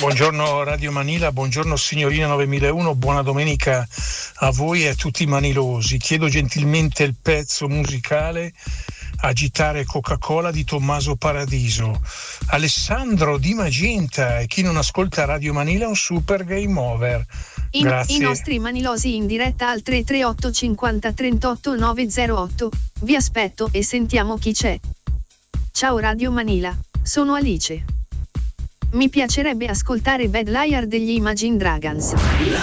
Buongiorno Radio Manila, buongiorno signorina 9001, buona domenica a voi e a tutti i manilosi. Chiedo gentilmente il pezzo musicale Agitare Coca-Cola di Tommaso Paradiso. Alessandro Di Magenta, e chi non ascolta Radio Manila è un super game over. Grazie. I nostri manilosi in diretta al 338 50 38 908. Vi aspetto e sentiamo chi c'è. Ciao Radio Manila, sono Alice. Mi piacerebbe ascoltare Bad Liar degli Imagine Dragons.